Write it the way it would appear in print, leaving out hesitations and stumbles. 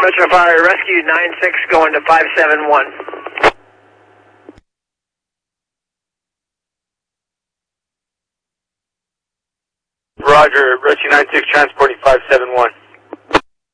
Metro Fire Rescue 96 going to 571. Roger, Rescue 96 transporting 571.